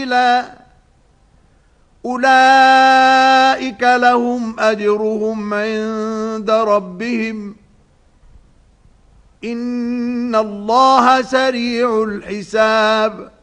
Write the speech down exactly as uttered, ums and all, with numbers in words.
أولئك لهم أجرهم عند ربهم إن الله سريع الحساب